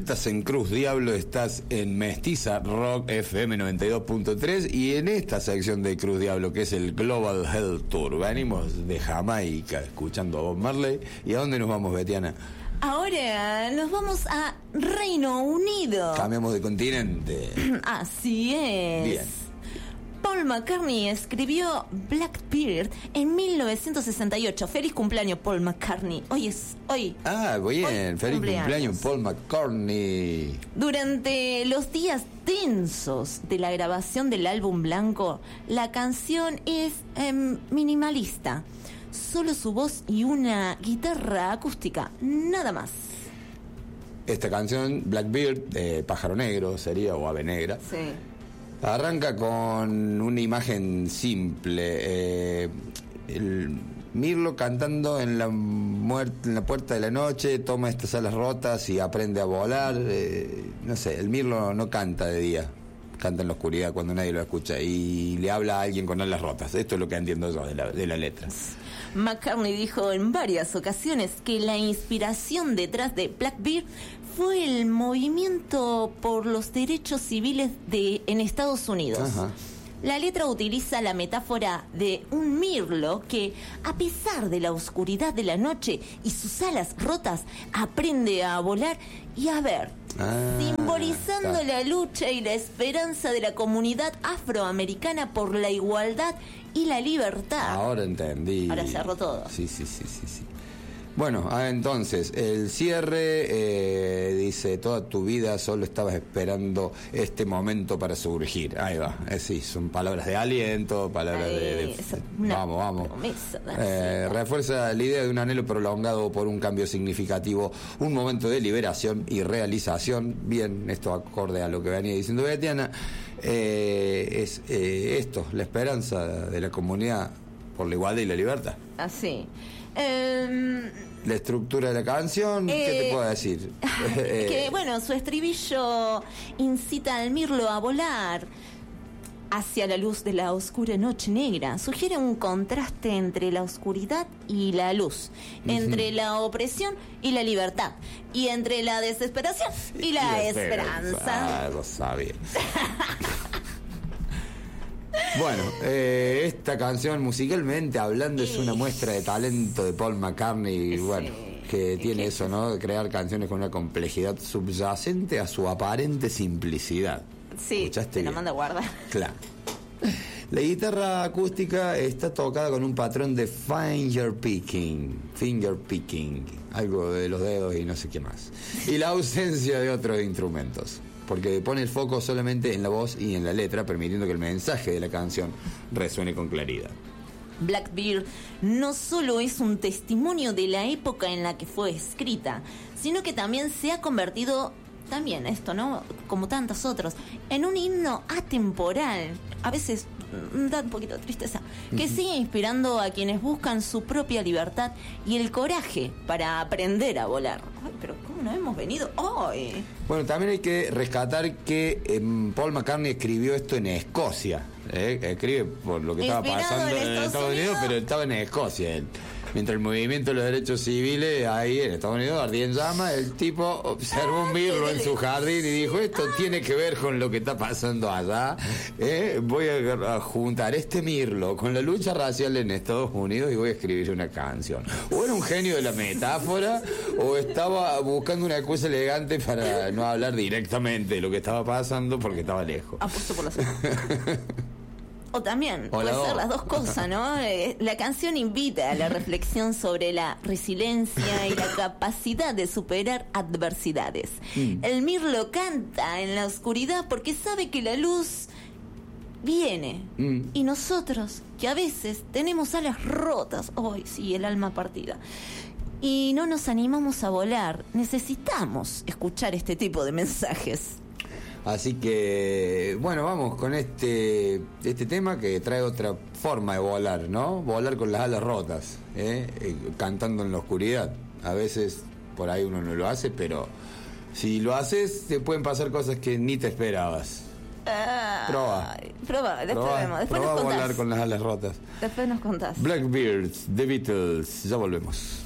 Estás en Cruz Diablo, estás en Mestiza Rock FM 92.3 y en esta sección de Cruz Diablo, que es el Global Health Tour, venimos de Jamaica escuchando a Bob Marley. ¿Y a dónde nos vamos, Betiana? Ahora nos vamos a Reino Unido. Cambiamos de continente. Así es. Bien. Paul McCartney escribió Blackbeard en 1968. Feliz cumpleaños, Paul McCartney. Hoy. Ah, bien. Hoy Feliz cumpleaños, Paul McCartney. Durante los días tensos de la grabación del álbum blanco, la canción es minimalista. Solo su voz y una guitarra acústica, nada más. Esta canción, Blackbeard, Pájaro Negro sería, o Ave Negra. Sí. Arranca con una imagen simple. El Mirlo cantando en la puerta de la noche, toma estas alas rotas y aprende a volar. No sé, el Mirlo no canta de día, canta en la oscuridad cuando nadie lo escucha y le habla a alguien con alas rotas. Esto es lo que entiendo yo de la letra. McCartney dijo en varias ocasiones que la inspiración detrás de Blackbeard fue el movimiento por los derechos civiles en Estados Unidos. Ajá. La letra utiliza la metáfora de un mirlo que, a pesar de la oscuridad de la noche y sus alas rotas, aprende a volar y a ver, simbolizando la lucha y la esperanza de la comunidad afroamericana por la igualdad y la libertad. Ahora entendí. Ahora cerró todo. Sí. Bueno, entonces, el cierre dice, toda tu vida solo estabas esperando este momento para surgir. Ahí va, sí, son palabras de aliento, palabras vamos. Refuerza la idea de un anhelo prolongado por un cambio significativo, un momento de liberación y realización. Bien, esto acorde a lo que venía diciendo Betiana, es esto, la esperanza de la comunidad por la igualdad y la libertad. Así. La estructura de la canción, ¿qué te puedo decir? Que bueno, su estribillo incita al mirlo a volar hacia la luz de la oscura noche negra. Sugiere un contraste entre la oscuridad y la luz, entre la opresión y la libertad, y entre la desesperación y la esperanza. Lo sabía. Bueno, esta canción musicalmente hablando es una muestra de talento de Paul McCartney, bueno, que tiene eso, ¿no? De crear canciones con una complejidad subyacente a su aparente simplicidad. Sí, te la manda a guardar. Claro. La guitarra acústica está tocada con un patrón de finger picking, algo de los dedos y no sé qué más. Y la ausencia de otros instrumentos, porque pone el foco solamente en la voz y en la letra, permitiendo que el mensaje de la canción resuene con claridad. Blackbeard no solo es un testimonio de la época en la que fue escrita, sino que también se ha convertido, también esto, ¿no?, como tantos otros, en un himno atemporal, a veces da un poquito de tristeza, que sigue inspirando a quienes buscan su propia libertad y el coraje para aprender a volar. Ay, pero ¿cómo nos hemos venido hoy? Bueno, también hay que rescatar que Paul McCartney escribió esto en Escocia. Escribe por lo que estaba pasando en Estados Unidos, pero estaba en Escocia él. Mientras el movimiento de los derechos civiles ahí en Estados Unidos ardía en llamas, el tipo observó un mirlo en su jardín y dijo, esto tiene que ver con lo que está pasando allá, voy a juntar este mirlo con la lucha racial en Estados Unidos y voy a escribir una canción. O era un genio de la metáfora, o estaba buscando una excusa elegante para no hablar directamente de lo que estaba pasando porque estaba lejos. Apuesto por la semana. O también, puede ser las dos cosas, ¿no? La canción invita a la reflexión sobre la resiliencia y la capacidad de superar adversidades. El mirlo canta en la oscuridad porque sabe que la luz viene. Y nosotros, que a veces tenemos alas rotas, hoy sí, el alma partida, y no nos animamos a volar, necesitamos escuchar este tipo de mensajes. Así que, bueno, vamos con este tema que trae otra forma de volar, ¿no? Volar con las alas rotas, cantando en la oscuridad. A veces por ahí uno no lo hace, pero si lo haces, te pueden pasar cosas que ni te esperabas. Proba, después vemos. Después proba nos contás. Volar con las alas rotas. Después nos contás. Blackbeard, The Beatles, ya volvemos.